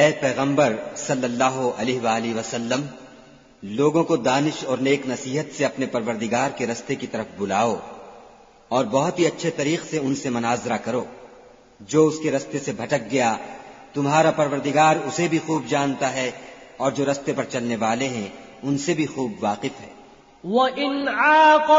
ऐ पैगंबर सल्लल्लाहु अलैहि वसल्लम, लोगों को दानिश और नेक नसीहत से अपने परवरदिगार के रस्ते की तरफ बुलाओ और बहुत ही अच्छे तरीके से उनसे मनाजरा करो। जो उसके रस्ते से भटक गया, तुम्हारा परवरदिगार उसे भी खूब जानता है और जो रस्ते पर चलने वाले हैं उनसे भी खूब वाकिफ है।